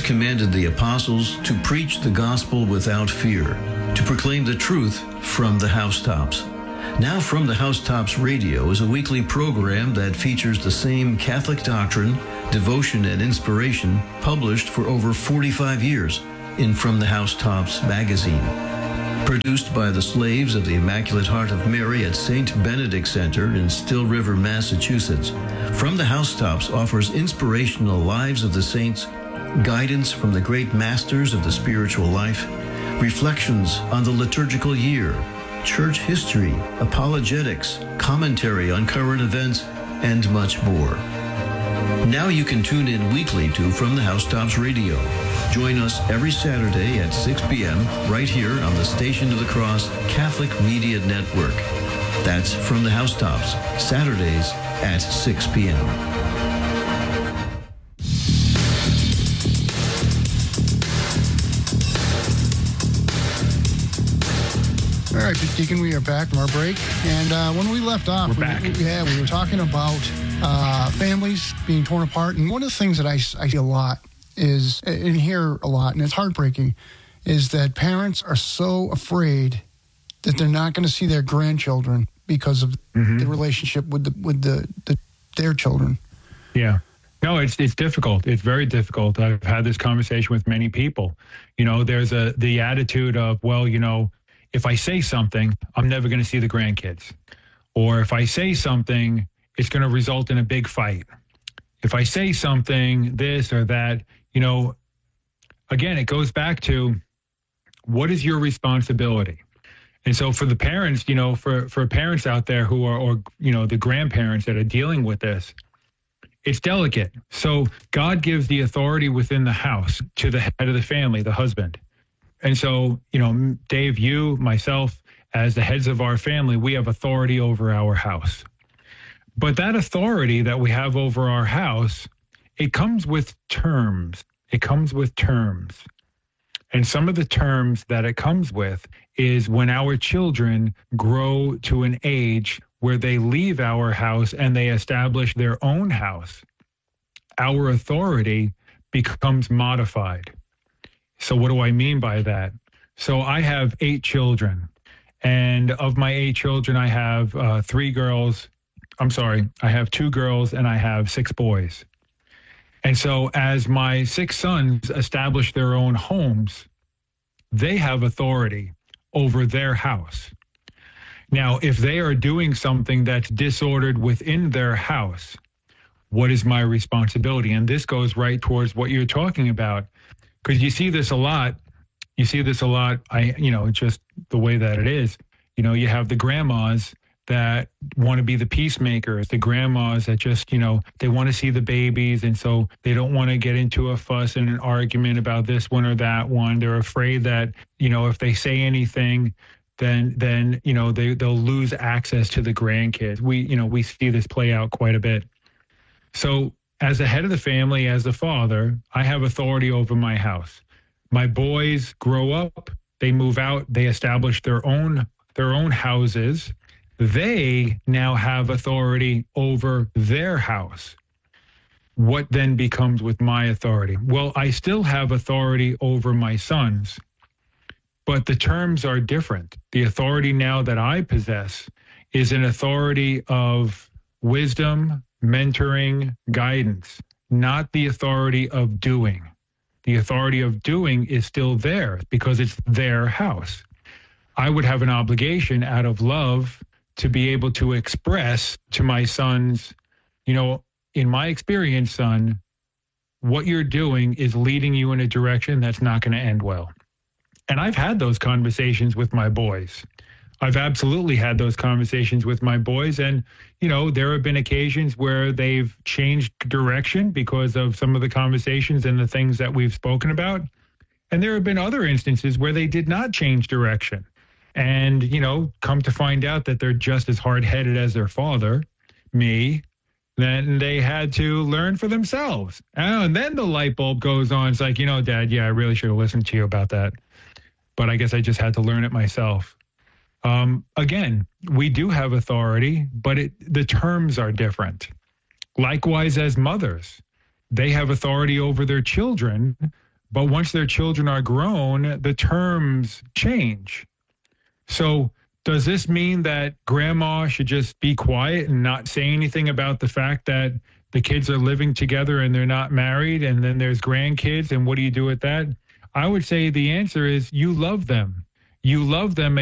commanded the apostles to preach the gospel without fear, to proclaim the truth from the housetops. Now From the Housetops Radio is a weekly program that features the same Catholic doctrine, devotion, and inspiration published for over 45 years in From the Housetops magazine. Produced by the Slaves of the Immaculate Heart of Mary at St. Benedict Center in Still River, Massachusetts, From the Housetops offers inspirational lives of the saints, guidance from the great masters of the spiritual life, reflections on the liturgical year, church history, apologetics, commentary on current events, and much more. Now you can tune in weekly to From the Housetops Radio. Join us every Saturday at 6 p.m. right here on the Station of the Cross Catholic Media Network. That's From the Housetops, Saturdays at 6 p.m. All right, Deacon, we are back from our break. And when we left off, we were talking about families being torn apart. And one of the things that I see a lot is, and hear a lot, and it's heartbreaking, is that parents are so afraid that they're not going to see their grandchildren because of the relationship with their children. Yeah. No, it's difficult. It's very difficult. I've had this conversation with many people. You know, there's the attitude of, well, you know, if I say something, I'm never going to see the grandkids. Or if I say something, it's going to result in a big fight. If I say something, this or that, you know, again, it goes back to what is your responsibility? And so for the parents, you know, for parents out there who are, or, you know, the grandparents that are dealing with this, it's delicate. So God gives the authority within the house to the head of the family, the husband. And so, you know, Dave, you, myself, as the heads of our family, we have authority over our house. But that authority that we have over our house, it comes with terms. It comes with terms. And some of the terms that it comes with is when our children grow to an age where they leave our house and they establish their own house, our authority becomes modified. So what do I mean by that? So I have 8 children, and of my 8 children, I have 2 girls, and I have 6 boys. And so as my 6 sons establish their own homes, they have authority over their house. Now, if they are doing something that's disordered within their house, what is my responsibility? And this goes right towards what you're talking about. Because you see this a lot. Just the way that it is. You know, you have the grandmas that want to be the peacemakers, the grandmas that just, you know, they want to see the babies. And so they don't want to get into a fuss and an argument about this one or that one. They're afraid that, you know, if they say anything, then you know, they'll lose access to the grandkids. We see this play out quite a bit. So as the head of the family, as the father, I have authority over my house. My boys grow up, they move out, they establish their own houses. They now have authority over their house. What then becomes with my authority? Well, I still have authority over my sons, but the terms are different. The authority now that I possess is an authority of wisdom, mentoring, guidance, not the authority of doing. The authority of doing is still there because it's their house. I would have an obligation out of love to be able to express to my sons, you know, in my experience, son, what you're doing is leading you in a direction that's not going to end well. And I've had those conversations with my boys. I've absolutely had those conversations with my boys. And, you know, there have been occasions where they've changed direction because of some of the conversations and the things that we've spoken about. And there have been other instances where they did not change direction. And, you know, come to find out that they're just as hard-headed as their father, me, then they had to learn for themselves. And then the light bulb goes on. It's like, you know, Dad, yeah, I really should have listened to you about that. But I guess I just had to learn it myself. Again, we do have authority, but the terms are different. Likewise, as mothers, they have authority over their children, But once their children are grown, the terms change. So does this mean that grandma should just be quiet and not say anything about the fact that the kids are living together and they're not married, and then there's grandkids, and what do you do with that? I would say the answer is you love them. You love them.